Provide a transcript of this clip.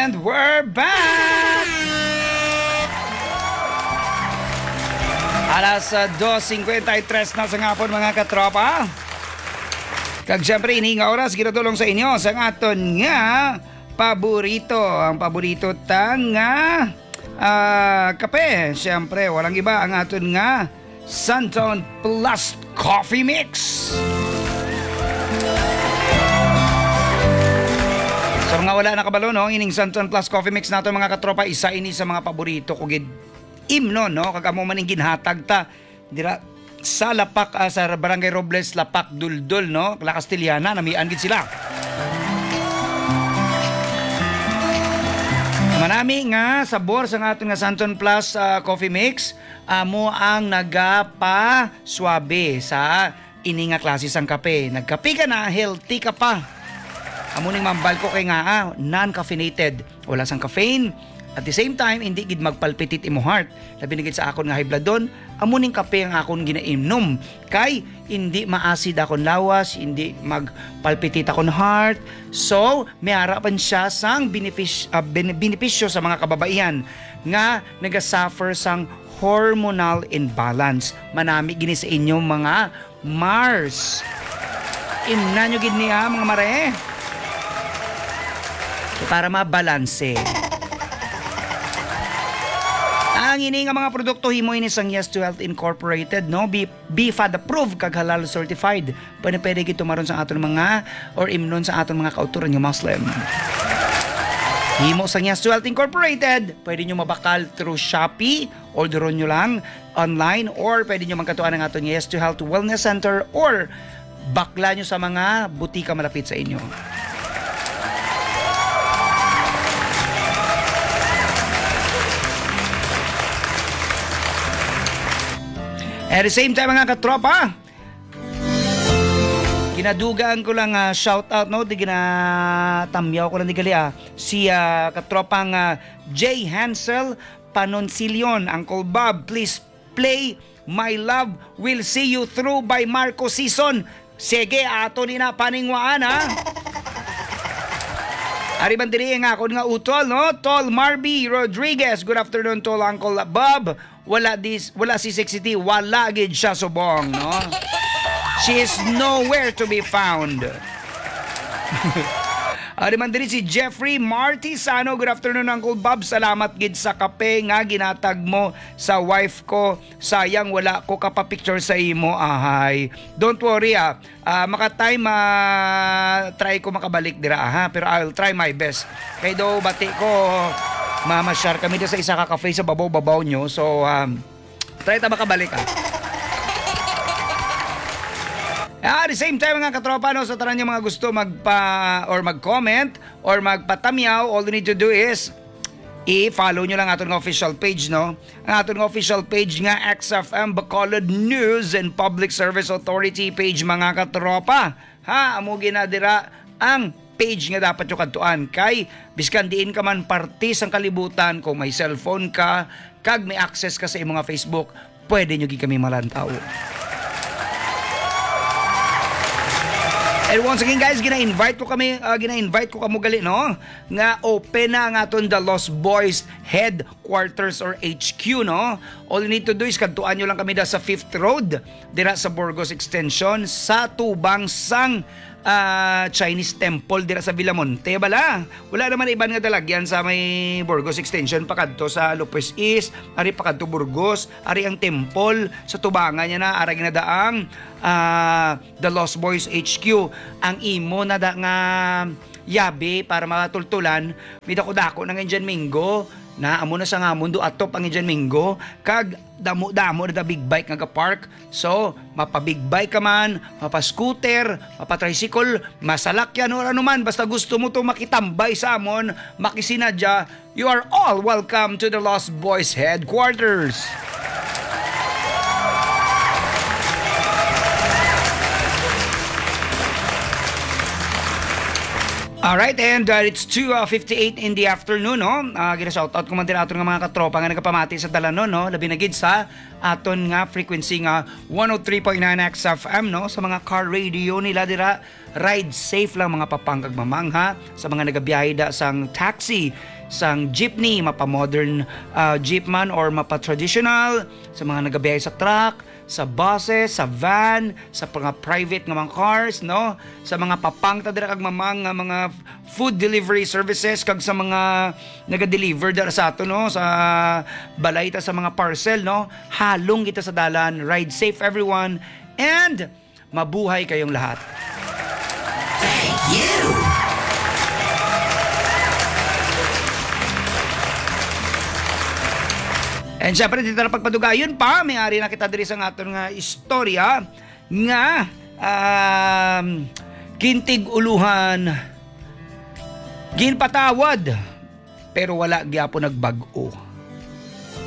And we're back! Alas 2:53 na sa ngapon mga katropa. Kag syempre ininga oras ginatulong sa inyo sa aton nga paborito. Ang paborito nga kape. Syempre walang iba ang aton nga Santon Plus Coffee Mix. So nga wala na kabalo no, ining Santon Plus Coffee Mix nato mga katropa, isa ini sa mga paborito ko gid. Imno no, kag amo maning ginhatag ta dira sa Lapak sa Barangay Robles, Lapak Duldul no, La Castellana, namian gid sila. Manami nga sabor sa aton nga Santon Plus Coffee Mix, amo ang nagapa suabe sa ini nga klase sang kape. Nagkape ka na, healthy ka pa. Amo ning mambal ko kay nga non-caffeinated, wala sang caffeine. At the same time, hindi gid magpalpitit imo heart. Labi na gid sa akon nga high blood don, amo ning kape ang akon ginainom. Kay hindi maasid akon lawas, hindi magpalpitit akon heart. So, mayara pan siya sang benepisyo sa mga kababaihan nga nagasuffer sang hormonal imbalance. Manami gini sa inyong mga Mars. Inna nyo gid niya mga mare. Para mabalanse. Ang ini nga mga produkto himo ini sang Yes to Health Incorporated no, BFAD approved kag halal certified. Pwede gid tumaron sa aton mga or imnon sa aton mga kauturan nga Muslim. Himo sang Yes to Health Incorporated, pwede nyo mabakal through Shopee, orderon nyo lang online, or pwede nyo magkatuan ng aton Yes to Health Wellness Center, or bakla nyo sa mga butika malapit sa inyo. At the same time mga katropa, ginadugaan ko lang shout out no, di ginatamyaw ko lang di gali si katropang J. Hansel Panoncilion. Uncle Bob, please play My Love Will See You Through by Marco Sison. Sige, ato ni na paningwaan Ari bandiri nga ako nga utol no, Tol Marby Rodriguez. Good afternoon Tol Uncle Bob. Wala si Sexy T, wala gid siya subong no. She is nowhere to be found. Ari mandiri si Jeffrey Martisano. Good afternoon Uncle Bob. Salamat gid sa kape nga ginatag mo sa wife ko. Sayang wala ko kapapicture sa imo ahay. Don't worry maka-time try ko makabalik dira pero I'll try my best. Kay do bati ko mama-share kami sa isa ka cafe sa babaw-babaw nyo. So try ta makabalik At the same time mga katropa no, sa tanan yung mga gusto mag-comment or magpatamyaw, all you need to do is i-follow nyo lang aton official page no. Ang aton official page nga XFM Bacolod News and Public Service Authority page mga katropa. Amo ginadira ang page nga dapat yung kantuan. Kay biskan diin ka man parte sang kalibutan, kung may cellphone ka kag may access ka sa imong Facebook, pwede nyo kami malantaw. And once again guys, gina-invite ko kamo gali no, nga open na ang aton The Lost Boys Headquarters or HQ no. All you need to do is kantuan nyo lang kami sa 5th Road dira sa Burgos Extension sa tubang sang Chinese Temple dira sa Villamonte bala. Wala naman iban nga dalagyan sa may Burgos Extension pakadto sa Lopez East, ari pakadto Burgos, ari ang temple sa tubangan niya na ara ginadaang The Lost Boys HQ. Ang imo na da nga yabi para matultulan midako-dako ng Indian Mingo na amo na sa nga mundo atop ang Indian Mingo kag damo-damo na big bike nga park. So mapa-big bike ka man, mapa-scooter, mapa-tricycle, masalakyan o ano man, basta gusto mo to makitambay sa amon, makisinadya, you are all welcome to the Lost Boys Headquarters. Alright, and it's 2:58 in the afternoon, no? Gina-shoutout ko man din aton nga mga katropa nga nagapamati sa Dalanon, no? Labi na gid sa aton nga frequency nga 103.9 XFM, no? Sa mga car radio nila dira, ride safe lang mga papanggag mamangha. Sa mga nagabiyahe da sang taxi, sang jeepney, mapa-modern jeep man or mapa-traditional, sa mga nagabiyahe sa truck, sa buses, sa van, sa mga private nga mga cars, no? Sa mga papangta dira kag mamang nga mga food delivery services kag sa mga naga-deliver dira sa ato, no? Sa balay ta sa mga parcel, no? Halong kita sa dalan. Ride safe everyone and mabuhay kayong lahat. Thank you. And syempre dito na pagpadugayon pa, may-ari na kita diri sa aton nga istorya nga kintig uluhan ginpatawad pero wala gyapon nagbag-o.